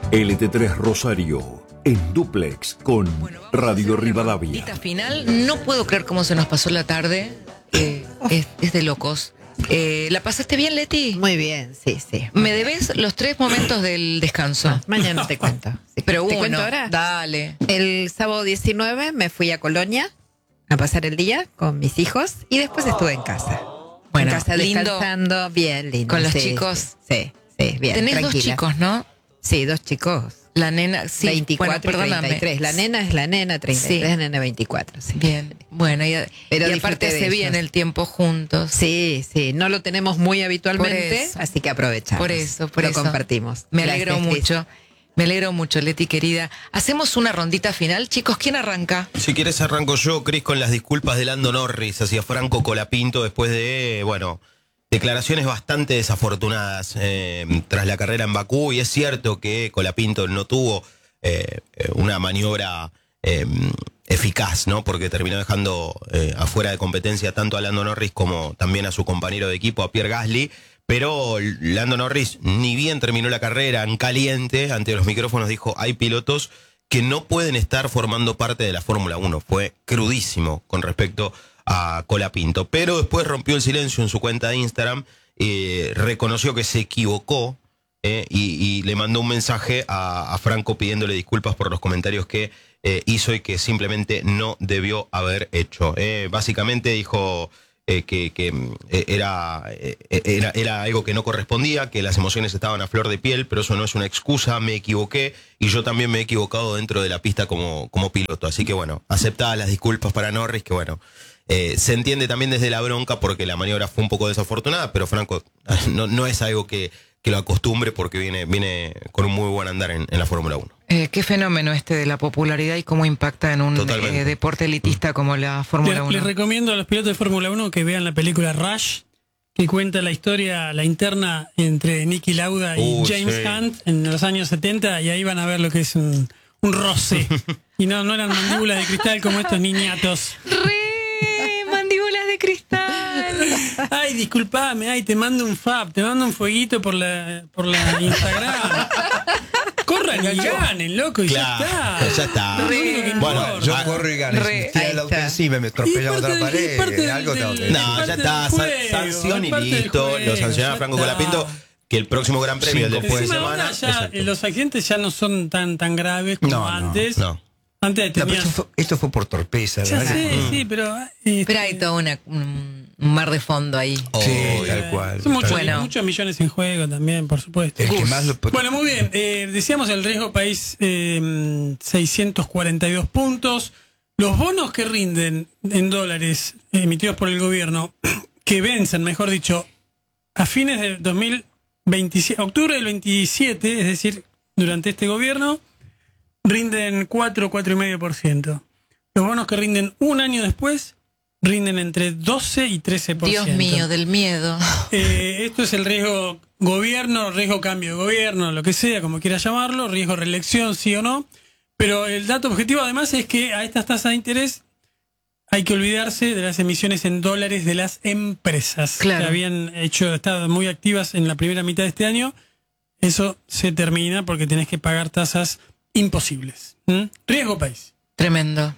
LT3 Rosario, en dúplex con Radio Rivadavia. Final, no puedo creer cómo se nos pasó la tarde. Es de locos. ¿La pasaste bien, Leti? Muy bien, sí. Me debes los 3 momentos del descanso. Mañana te cuento. Sí. Pero ¿Te uno, cuento ahora? dale. El sábado 19 me fui a Colonia a pasar el día con mis hijos y después estuve en casa. Bueno, en casa lindo. Descansando, bien lindo. ¿Con los sí, chicos? Sí, bien. Tenés tranquila. 2 chicos, ¿no? Sí, 2 chicos. La nena, sí. 24 bueno, y 33. La nena es la nena, 33, Sí. nena 24. Sí. Bien, bueno, Pero y disfruté aparte de se viene ellos. el tiempo juntos. Sí, no lo tenemos muy habitualmente, Por eso. así que aprovechamos. Por eso. Lo compartimos. Me alegro Gracias, Cris. mucho. Me alegro mucho, Leti, querida. Hacemos una rondita final. Chicos, ¿quién arranca? Si quieres arranco yo, Cris, con las disculpas de Lando Norris hacia Franco Colapinto después de, declaraciones bastante desafortunadas tras la carrera en Bakú. Y es cierto que Colapinto no tuvo una maniobra eficaz, ¿no? Porque terminó dejando afuera de competencia tanto a Lando Norris como también a su compañero de equipo, a Pierre Gasly. Pero Lando Norris, ni bien terminó la carrera en caliente, ante los micrófonos dijo, hay pilotos que no pueden estar formando parte de la Fórmula 1. Fue crudísimo con respecto a Colapinto. Pero después rompió el silencio en su cuenta de Instagram, reconoció que se equivocó y le mandó un mensaje a Franco pidiéndole disculpas por los comentarios que hizo y que simplemente no debió haber hecho. Básicamente dijo... que era algo que no correspondía, que las emociones estaban a flor de piel, pero eso no es una excusa, me equivoqué y yo también me he equivocado dentro de la pista como piloto. Así que aceptadas las disculpas para Norris, que se entiende también desde la bronca porque la maniobra fue un poco desafortunada, pero Franco no es algo que lo acostumbre porque viene con un muy buen andar en la Fórmula 1. Qué fenómeno de la popularidad y cómo impacta en un deporte elitista como la Fórmula 1. Les recomiendo a los pilotos de Fórmula 1 que vean la película Rush, que cuenta la historia, la interna entre Niki Lauda y James Hunt en los años 70, y ahí van a ver lo que es un roce. Y no eran mandíbulas de cristal como estos niñatos. Mandíbulas de cristal. Ay, disculpame, te mando un fab, te mando un fueguito por la Instagram. Corran y ganen, loco, y claro, ya está. Bueno, yo corro y gano. Si me tira el auto encima y me atropella contra la pared, algo tengo que... No, ya está, sanción y listo. Lo sancionaron a Franco Colapinto, que el próximo Gran Premio, el después de semana... Los accidentes ya no son tan graves como antes. No. Antes tenías... esto fue por torpeza, ya ¿verdad? Sí, pero... Pero hay todo un mar de fondo ahí. Sí, tal cual. Son muchos millones en juego también, por supuesto. El que más lo... Bueno, muy bien. Decíamos el riesgo país, 642 puntos. Los bonos que rinden en dólares emitidos por el gobierno, que vencen, mejor dicho, a fines de 2027, octubre del 27, es decir, durante este gobierno, rinden 4,5%. Los bonos que rinden un año después rinden entre 12 y 13%. Dios mío, del miedo. Esto es el riesgo gobierno, riesgo cambio de gobierno, lo que sea, como quiera llamarlo, riesgo reelección, sí o no. Pero el dato objetivo además es que a estas tasas de interés hay que olvidarse de las emisiones en dólares de las empresas que habían estado muy activas en la primera mitad de este año. Eso se termina porque tenés que pagar tasas imposibles. Riesgo país. Tremendo.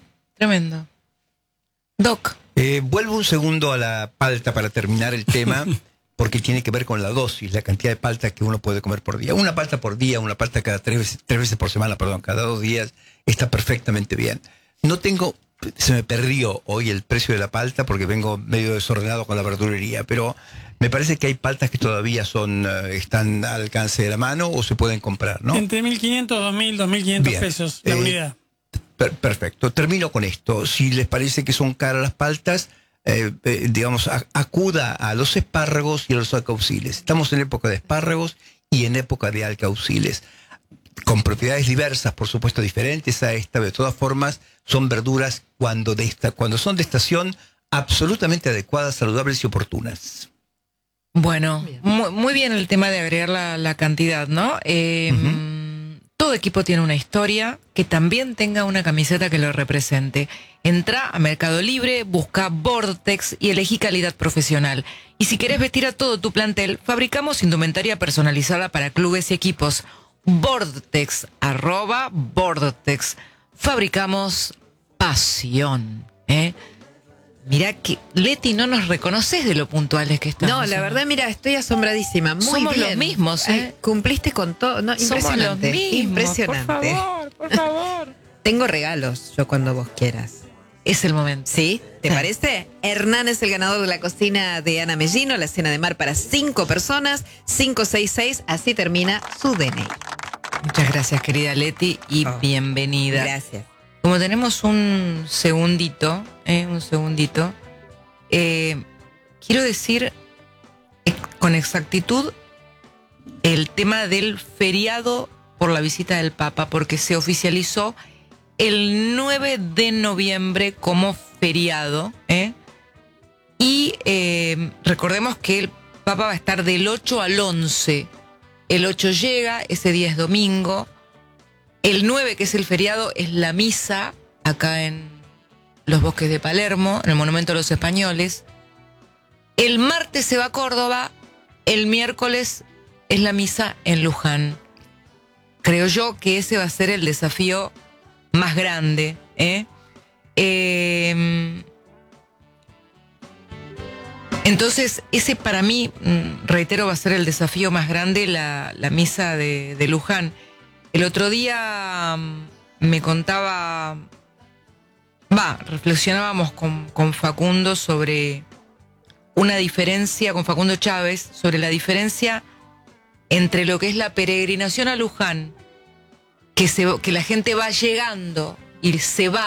Doc. Vuelvo un segundo a la palta para terminar el tema, porque tiene que ver con la dosis, la cantidad de palta que uno puede comer por día. Una palta por día, una palta cada tres veces por semana, cada 2 días, está perfectamente bien. Se me perdió hoy el precio de la palta porque vengo medio desordenado con la verdulería, pero me parece que hay paltas que todavía están al alcance de la mano o se pueden comprar, ¿no? Entre 1.500, 2.000, 2.500 pesos la unidad. Perfecto. Termino con esto. Si les parece que son caras las paltas, acuda a los espárragos y a los alcauciles. Estamos en época de espárragos y en época de alcauciles, con propiedades diversas, por supuesto diferentes a esta. De todas formas, son verduras cuando son de estación absolutamente adecuadas, saludables y oportunas. Bueno, muy bien el tema de agregar la cantidad, ¿no? Todo equipo tiene una historia, que también tenga una camiseta que lo represente. Entra a Mercado Libre, busca Vortex y elegí calidad profesional. Y si querés vestir a todo tu plantel, fabricamos indumentaria personalizada para clubes y equipos. Vortex, @Vortex. Fabricamos pasión. Mirá que, Leti, no nos reconoces de lo puntuales que estamos. No, la verdad, mira, estoy asombradísima. Muy Somos bien. los mismos, Ay, cumpliste con todo. No, Somos los impresionante. mismos. Impresionante. Por favor. Tengo regalos yo cuando vos quieras. Es el momento. ¿Sí? ¿Te parece? Hernán es el ganador de la cocina de Ana Mellino, la cena de mar para 5 personas, 566, así termina su DNI. Muchas gracias, querida Leti, y bienvenida. Gracias. Como tenemos un segundito, quiero decir con exactitud el tema del feriado por la visita del Papa, porque se oficializó el 9 de noviembre como feriado, y recordemos que el Papa va a estar del 8 al 11. El 8 llega, ese día es domingo. El 9, que es el feriado, es la misa acá en los Bosques de Palermo, en el Monumento a los Españoles. El martes se va a Córdoba, el miércoles es la misa en Luján. Creo yo que ese va a ser el desafío más grande. Entonces, ese para mí, reitero, va a ser el desafío más grande, la misa de Luján. El otro día me contaba, reflexionábamos con Facundo sobre una diferencia, con Facundo Chávez, sobre la diferencia entre lo que es la peregrinación a Luján, que la gente va llegando y se va